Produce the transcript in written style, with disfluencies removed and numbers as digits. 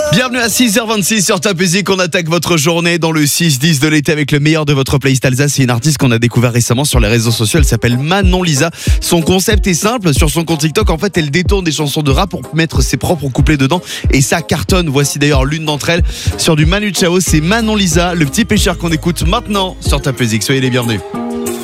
Bienvenue à 6h26 sur Top Music. On attaque votre journée dans le 6-10 de l'été avec le meilleur de votre playlist Alsace. C'est une artiste qu'on a découvert récemment sur les réseaux sociaux. Elle s'appelle Manon Lisa. Son concept est simple. Sur son compte TikTok, en fait, elle détourne des chansons de rap pour mettre ses propres couplets dedans. Et ça cartonne. Voici d'ailleurs l'une d'entre elles sur du Manu Chao. C'est Manon Lisa, le petit pêcheur qu'on écoute maintenant sur Top Music. Soyez les bienvenus.